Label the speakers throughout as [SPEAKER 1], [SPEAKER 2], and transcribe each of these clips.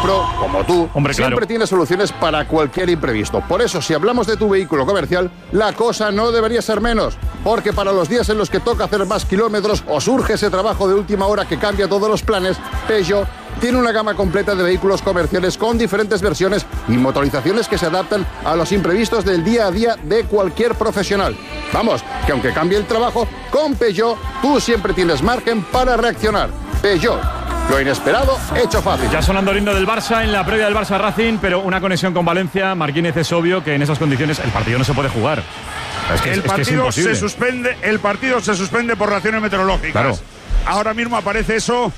[SPEAKER 1] Pro, como tú,
[SPEAKER 2] Hombre,
[SPEAKER 1] siempre
[SPEAKER 2] claro,
[SPEAKER 1] tiene soluciones para cualquier imprevisto. Por eso, si hablamos de tu vehículo comercial, la cosa no debería ser menos. Porque para los días en los que toca hacer más kilómetros o surge ese trabajo de última hora que cambia todos los planes, Peugeot tiene una gama completa de vehículos comerciales con diferentes versiones y motorizaciones que se adaptan a los imprevistos del día a día de cualquier profesional. Vamos, que aunque cambie el trabajo, con Peugeot tú siempre tienes margen para reaccionar. Peugeot, lo inesperado hecho fácil.
[SPEAKER 2] ya sonando el himno del Barça en la previa del Barça Racing, pero una conexión con Valencia. Marquínez, es obvio que en esas condiciones el partido no se puede jugar.
[SPEAKER 3] El partido se suspende por razones meteorológicas.
[SPEAKER 2] Claro.
[SPEAKER 3] Ahora mismo aparece eso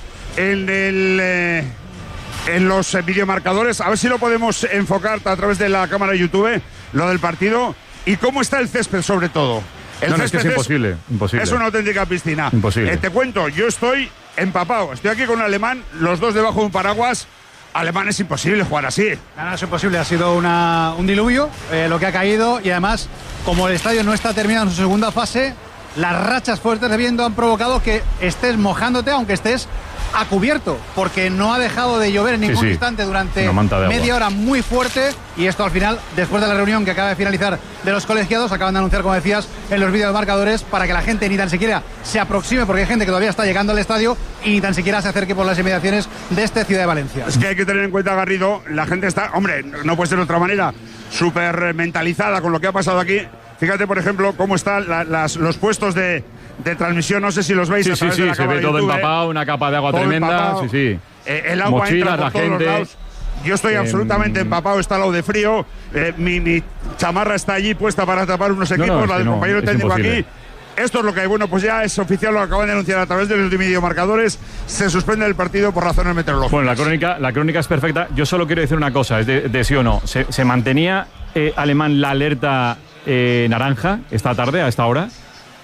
[SPEAKER 3] en los videomarcadores. A ver si lo podemos enfocar a través de la cámara de YouTube, lo del partido. Y cómo está el césped, sobre todo. El
[SPEAKER 2] es que es imposible.
[SPEAKER 3] Es una auténtica piscina.
[SPEAKER 2] Imposible.
[SPEAKER 3] Te cuento, yo estoy empapado. Estoy aquí con un alemán, los dos debajo de un paraguas. Alemán, es imposible jugar así.
[SPEAKER 4] No, es imposible, ha sido un diluvio lo que ha caído, y además, como el estadio no está terminado en su segunda fase, las rachas fuertes de viento han provocado que estés mojándote aunque estés a cubierto, porque no ha dejado de llover en ningún instante durante media hora muy fuerte, y esto al final, después de la reunión que acaba de finalizar de los colegiados, acaban de anunciar, como decías, en los videomarcadores, para que la gente ni tan siquiera se aproxime, porque hay gente que todavía está llegando al estadio y ni tan siquiera se acerque por las inmediaciones de esta Ciudad de Valencia.
[SPEAKER 3] Es que hay que tener en cuenta, Garrido, la gente está, hombre, no puede ser de otra manera, súper mentalizada con lo que ha pasado aquí. Fíjate, por ejemplo, cómo están los puestos de transmisión, no sé si los veis.
[SPEAKER 2] Sí, se ve todo empapado, una capa de agua tremenda.
[SPEAKER 3] El agua
[SPEAKER 2] mochilas,
[SPEAKER 3] entra por todos los lados. Yo estoy absolutamente empapado, está al lado de frío. Mi chamarra está allí puesta para tapar unos equipos, la del compañero técnico aquí. Esto es lo que hay. Bueno, pues ya es oficial, lo acaban de anunciar a través de los videomarcadores. Se suspende el partido por razones meteorológicas.
[SPEAKER 2] Bueno, la crónica es perfecta. Yo solo quiero decir una cosa, es de sí o no. ¿Se mantenía Alemán la alerta naranja esta tarde, a esta hora?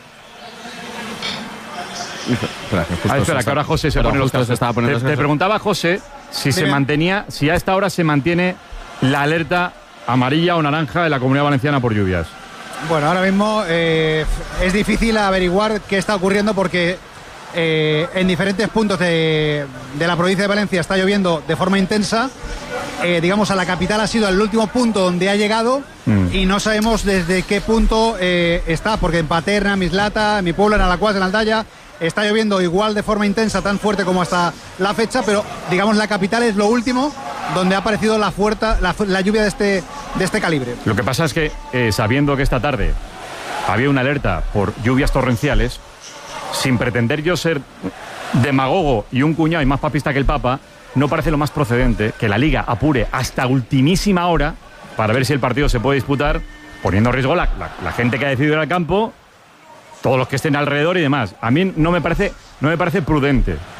[SPEAKER 2] Espera, que ahora José se pone los cascos. Te preguntaba, José, si a esta hora se mantiene la alerta amarilla o naranja en la Comunidad Valenciana por lluvias.
[SPEAKER 4] Bueno, ahora mismo es difícil averiguar qué está ocurriendo, porque en diferentes puntos de la provincia de Valencia está lloviendo de forma intensa. Digamos, a la capital ha sido el último punto donde ha llegado, y no sabemos desde qué punto está, porque en Paterna, Mislata, en mi pueblo, en Alacuás, en Aldaya, está lloviendo igual de forma intensa, tan fuerte como hasta la fecha, pero digamos la capital es lo último donde ha aparecido la lluvia de este calibre.
[SPEAKER 2] Lo que pasa es que, sabiendo que esta tarde había una alerta por lluvias torrenciales, sin pretender yo ser demagogo y un cuñado y más papista que el Papa, no parece lo más procedente que la Liga apure hasta ultimísima hora para ver si el partido se puede disputar, poniendo en riesgo la gente que ha decidido ir al campo, todos los que estén alrededor y demás. A mí no me parece prudente.